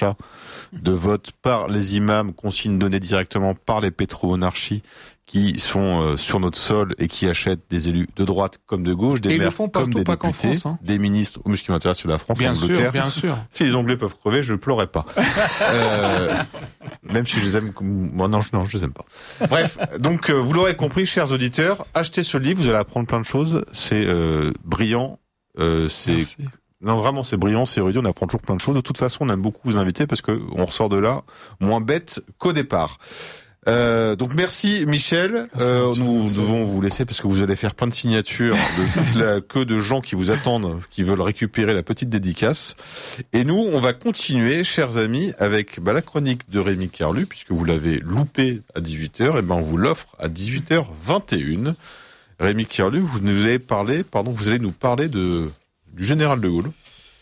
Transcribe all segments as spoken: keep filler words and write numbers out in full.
d'achat de vote par les imams, consignes données directement par les pétromonarchies qui sont euh, sur notre sol et qui achètent des élus de droite comme de gauche, des et maires ils le font comme partout, des pas qu'en députés, France, hein. des ministres. Oh, mais ce qui m'intéresse, c'est la France, bien l'Angleterre. sûr, bien sûr. Si les Anglais peuvent crever, je pleurerai pas. euh, même si je les aime, comme... bon, non, non, je les aime pas. Bref, donc euh, vous l'aurez compris, chers auditeurs, achetez ce livre, vous allez apprendre plein de choses. C'est euh, brillant, euh, c'est Merci. non vraiment c'est brillant, c'est érudit, on apprend toujours plein de choses. De toute façon, on aime beaucoup vous inviter parce que on ressort de là moins bête qu'au départ. Euh, donc merci Michel, merci, euh, merci, nous merci. devons vous laisser parce que vous allez faire plein de signatures de toute la queue de gens qui vous attendent, qui veulent récupérer la petite dédicace. Et nous, on va continuer, chers amis, avec bah, la chronique de Rémi Kerlu, puisque vous l'avez loupé à dix-huit heures, et ben on vous l'offre à dix-huit heures vingt et une. Rémi Kerlu, vous nous allez parler, pardon, vous allez nous parler de du général de Gaulle.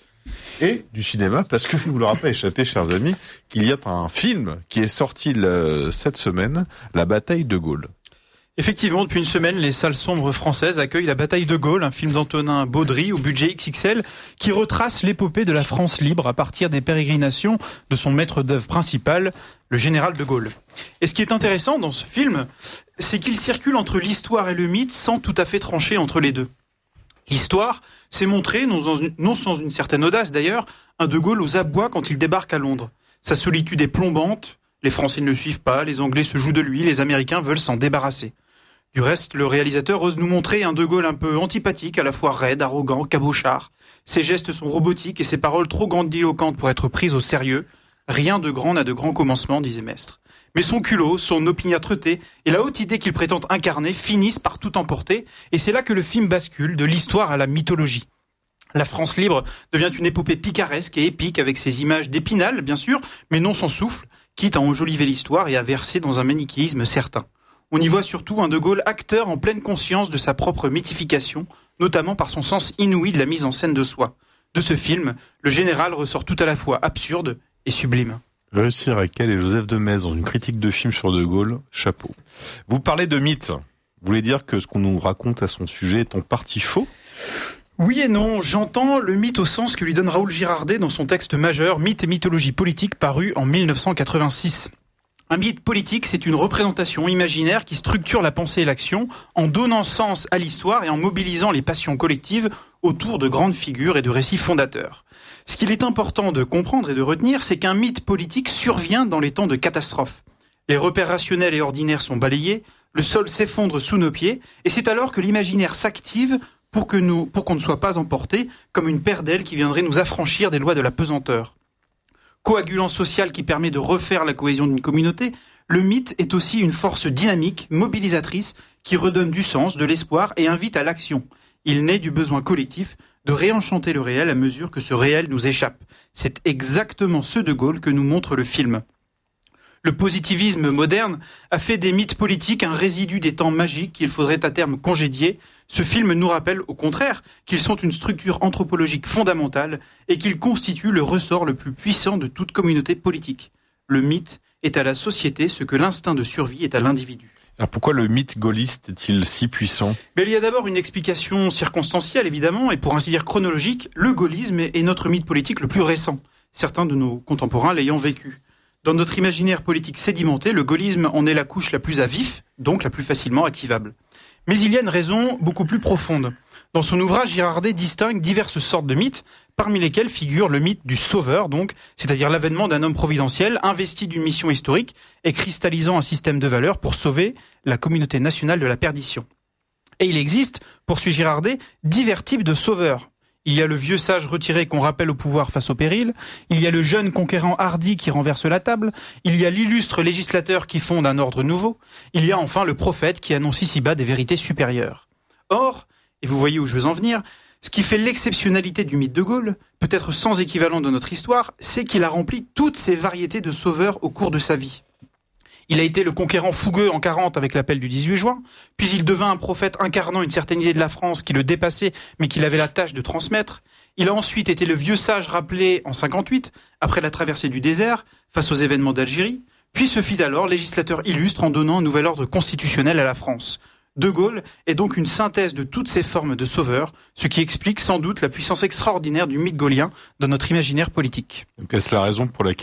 Et du cinéma, parce que vous l'aurez pas échappé, chers amis, qu'il y a un film qui est sorti le, cette semaine, La bataille de Gaulle. Effectivement, depuis une semaine, les salles sombres françaises accueillent La bataille de Gaulle, un film d'Antonin Baudry au budget X X L qui retrace l'épopée de la France libre à partir des pérégrinations de son maître d'œuvre principal, le général de Gaulle. Et ce qui est intéressant dans ce film, c'est qu'il circule entre l'histoire et le mythe sans tout à fait trancher entre les deux. L'histoire, c'est montrer, non sans, une, non sans une certaine audace d'ailleurs, un de Gaulle aux abois quand il débarque à Londres. Sa solitude est plombante, les Français ne le suivent pas, les Anglais se jouent de lui, les Américains veulent s'en débarrasser. Du reste, le réalisateur ose nous montrer un de Gaulle un peu antipathique, à la fois raide, arrogant, cabochard. Ses gestes sont robotiques et ses paroles trop grandiloquentes pour être prises au sérieux. Rien de grand n'a de grand commencement, disait Mestre. Mais son culot, son opiniâtreté et la haute idée qu'il prétend incarner finissent par tout emporter, et c'est là que le film bascule de l'histoire à la mythologie. La France libre devient une épopée picaresque et épique avec ses images d'Épinal, bien sûr, mais non sans souffle, quitte à enjoliver l'histoire et à verser dans un manichéisme certain. On y voit surtout un de Gaulle acteur en pleine conscience de sa propre mythification, notamment par son sens inouï de la mise en scène de soi. De ce film, le général ressort tout à la fois absurde et sublime. Réussir à Quel et Joseph de Metz dans une critique de film sur De Gaulle, chapeau. Vous parlez de mythe. Vous voulez dire que ce qu'on nous raconte à son sujet est en partie faux ? Oui et non, j'entends le mythe au sens que lui donne Raoul Girardet dans son texte majeur « Mythe et mythologie politique » paru en mille neuf cent quatre-vingt-six. Un mythe politique, c'est une représentation imaginaire qui structure la pensée et l'action en donnant sens à l'histoire et en mobilisant les passions collectives autour de grandes figures et de récits fondateurs. Ce qu'il est important de comprendre et de retenir, c'est qu'un mythe politique survient dans les temps de catastrophe. Les repères rationnels et ordinaires sont balayés, le sol s'effondre sous nos pieds, et c'est alors que l'imaginaire s'active pour que nous, pour qu'on ne soit pas emporté comme une paire d'ailes qui viendrait nous affranchir des lois de la pesanteur. Coagulant social qui permet de refaire la cohésion d'une communauté, le mythe est aussi une force dynamique, mobilisatrice, qui redonne du sens, de l'espoir et invite à l'action. Il naît du besoin collectif de réenchanter le réel à mesure que ce réel nous échappe. C'est exactement ce de Gaulle que nous montre le film. Le positivisme moderne a fait des mythes politiques un résidu des temps magiques qu'il faudrait à terme congédier. Ce film nous rappelle, au contraire, qu'ils sont une structure anthropologique fondamentale et qu'ils constituent le ressort le plus puissant de toute communauté politique. Le mythe est à la société ce que l'instinct de survie est à l'individu. Alors pourquoi le mythe gaulliste est-il si puissant ? Mais il y a d'abord une explication circonstancielle, évidemment, et pour ainsi dire chronologique. Le gaullisme est notre mythe politique le plus récent, certains de nos contemporains l'ayant vécu. Dans notre imaginaire politique sédimenté, le gaullisme en est la couche la plus à vif, donc la plus facilement activable. Mais il y a une raison beaucoup plus profonde. Dans son ouvrage, Girardet distingue diverses sortes de mythes, parmi lesquels figure le mythe du sauveur, donc, c'est-à-dire l'avènement d'un homme providentiel investi d'une mission historique et cristallisant un système de valeurs pour sauver la communauté nationale de la perdition. Et il existe, poursuit Girardet, divers types de sauveurs. Il y a le vieux sage retiré qu'on rappelle au pouvoir face au péril, il y a le jeune conquérant hardi qui renverse la table, il y a l'illustre législateur qui fonde un ordre nouveau, il y a enfin le prophète qui annonce ici-bas des vérités supérieures. Or, et vous voyez où je veux en venir, ce qui fait l'exceptionnalité du mythe de Gaulle, peut-être sans équivalent dans notre histoire, c'est qu'il a rempli toutes ces variétés de sauveurs au cours de sa vie. Il a été le conquérant fougueux en quarante avec l'appel du dix-huit juin, puis il devint un prophète incarnant une certaine idée de la France qui le dépassait mais qu'il avait la tâche de transmettre. Il a ensuite été le vieux sage rappelé en cinquante-huit, après la traversée du désert, face aux événements d'Algérie, puis se fit alors législateur illustre en donnant un nouvel ordre constitutionnel à la France. De Gaulle est donc une synthèse de toutes ces formes de sauveurs, ce qui explique sans doute la puissance extraordinaire du mythe gaullien dans notre imaginaire politique. Donc est-ce la raison pour laquelle